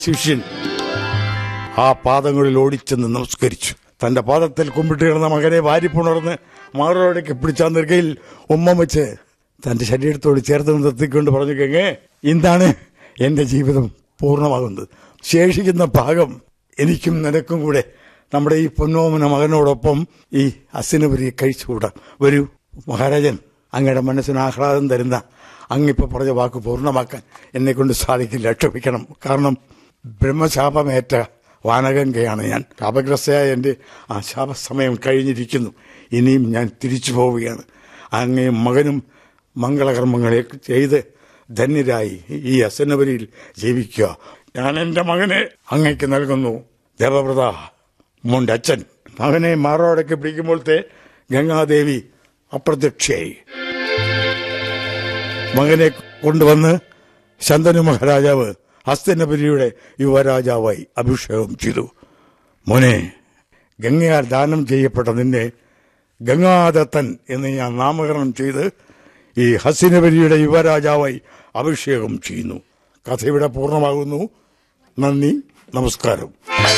ശിഷ്യൻ ആ പാദങ്ങളിൽ ഓടിച്ചെന്ന് നമസ്കരിച്ചു. തന്റെ പാദത്തിൽ കുമ്പിട്ട് കിടന്ന മകനെ വാരിപ്പുണർന്ന് മാറോടേക്ക് പിടിച്ചാ നിൽക്കയിൽ ഉമ്മ വെച്ച് തന്റെ ശരീരത്തോട് ചേർത്ത് നിർത്തിക്കൊണ്ട് പറഞ്ഞു, ഗംഗേ, ഇന്നാണ് എന്റെ ജീവിതം പൂർണ്ണമാകുന്നത്. ശേഷിക്കുന്ന ഭാഗം എനിക്കും നിനക്കും കൂടെ നമ്മുടെ ഈ പൊന്നോമന മകനോടൊപ്പം ഈ ഹസ്തിനപുരി കഴിച്ചുകൂടാം. വരൂ മഹാരാജൻ, അങ്ങയുടെ മനസ്സിന് ആഹ്ലാദം തരുന്ന അങ്ങിപ്പോൾ പറഞ്ഞ വാക്ക് പൂർണ്ണമാക്കാൻ എന്നെക്കൊണ്ട് സാധിക്കില്ല. ക്ഷമിക്കണം. കാരണം ബ്രഹ്മശാപമേറ്റ വാനഗംഗയാണ് ഞാൻ. ശാപഗ്രസ്തയായ എൻ്റെ ആ ശാപസമയം കഴിഞ്ഞിരിക്കുന്നു. ഇനിയും ഞാൻ തിരിച്ചു പോവുകയാണ്. അങ്ങയും മകനും മംഗളകർമ്മങ്ങളെ ചെയ്ത് ധന്യരായി ഈ ഹസ്തിനപുരിയിൽ ജീവിക്കുക. ഞാൻ എൻ്റെ മകനെ അങ്ങയ്ക്ക് നൽകുന്നു. ദേവവ്രത മോന്റെ അച്ഛൻ മകനെ മാറോടൊക്കെ പിടിക്കുമ്പോഴത്തെ ഗംഗാദേവി അപ്രത്യക്ഷയായി. മകനെ കൊണ്ടുവന്ന് ശന്തനു മഹാരാജാവ് ഹസ്തിനപുരിയുടെ യുവരാജാവായി അഭിഷേകം ചെയ്തു. മോനെ, ഗംഗയാൽ ദാനം ചെയ്യപ്പെട്ട നിന്നെ ഗംഗാദത്തൻ എന്ന് ഞാൻ നാമകരണം ചെയ്ത് ഈ ഹസ്തിനപുരിയുടെ യുവരാജാവായി അഭിഷേകം ചെയ്യുന്നു. കഥ ഇവിടെ പൂർണ്ണമാകുന്നു. നന്ദി, നമസ്കാരം.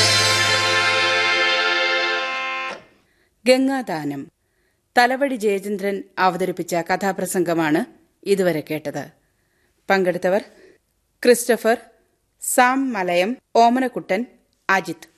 ഗംഗാദാനം തലവടി ജയചന്ദ്രൻ അവതരിപ്പിച്ച കഥാപ്രസംഗമാണ് ഇതുവരെ കേട്ടത്. പങ്കെടുത്തവർ ക്രിസ്റ്റഫർ, സാം മലയം, ഓമനക്കുട്ടൻ, അജിത്ത്.